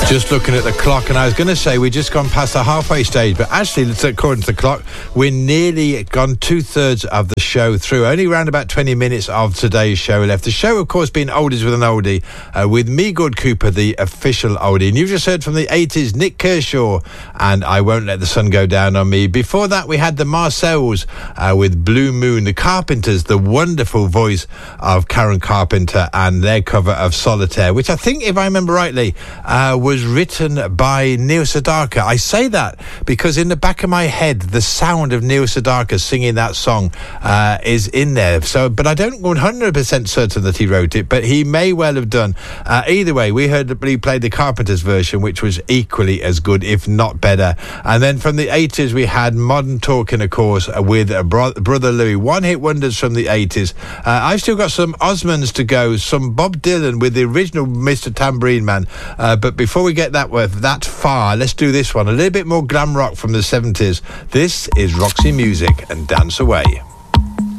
Just looking at the clock, and I was going to say we've just gone past the halfway stage, but actually, according to the clock, we're nearly gone 2/3 of the show through. Only around about 20 minutes of today's show left. The show, of course, being Oldies with an Oldie, with me, Good Cooper, the official oldie. And you've just heard from the 80s, Nick Kershaw, and I Won't Let the Sun Go Down on Me. Before that, we had the Marcells with Blue Moon, the Carpenters, the wonderful voice of Karen Carpenter, and their cover of Solitaire, which I think, if I remember rightly, was written by Neil Sedaka. I say that because in the back of my head, the sound of Neil Sedaka singing that song is in there. So, but I don't 100% certain that he wrote it, but he may well have done. Either way, we played the Carpenters version, which was equally as good, if not better. And then from the 80s, we had Modern Talking, of course, with Brother Louie. One-hit wonders from the 80s. I've still got some Osmonds to go, some Bob Dylan with the original Mr. Tambourine Man. But before we get that far, let's do this one. A little bit more glam rock from the 70s. This is Roxy Music and Dance Away.